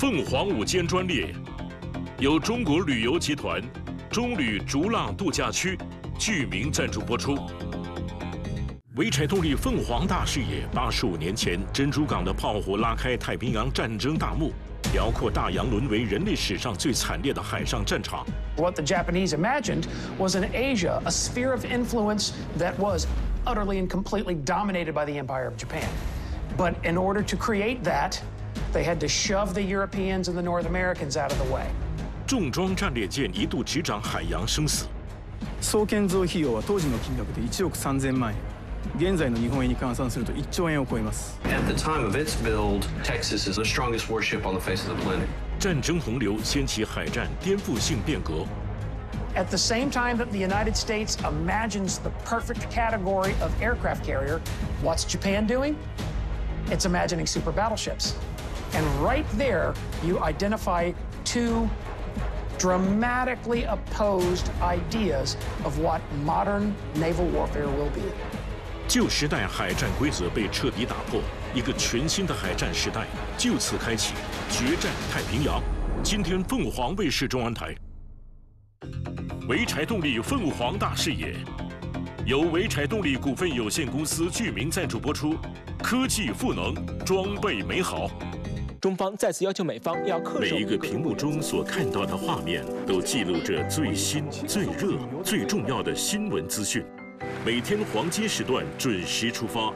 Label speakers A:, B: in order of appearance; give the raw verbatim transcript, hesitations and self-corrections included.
A: 凤凰午间专列由中国旅游集团中旅逐浪度假区剧名赞助播出。潍柴动力凤凰大视野，八十五年前珍珠港的炮火拉开太平洋战争大幕，辽阔大洋沦为人类史上最惨烈的海上战场。
B: What the Japanese imagined was an Asia, a sphere of influence that was utterly and completely dominated by the Empire of Japan. But in order to create that, they had to shove the Europeans and the North Americans out of the way.
A: 重装战列舰一度执掌海洋生死。
C: 総建造費用は当時の金額でいちおくさんぜんまん円。現在の日本円に換算するといっちょうえんを超えます。
D: At the time of its build, Texas is the strongest warship on the face of the planet.
A: 战争洪流掀起海战颠覆性变革。
B: At the same time that the United States imagines the perfect category of aircraft carrier, what's Japan doing? It's imagining super battleships. And right there, you identify two dramatically opposed ideas of what modern naval warfare will be.
A: 旧时代海战规则被彻底打破，一个全新的海战时代就此开启，决战太平洋。今天凤凰卫视中文台，潍柴动力凤凰大视野，由潍柴动力股份有限公司剧名赞助播出，科技赋能，装备美好。
E: 中方再次要求美方要恪守
A: 每一个屏幕中所看到的画面，都记录着最新、最热、最重要的新闻资讯。每天黄金时段准时出发，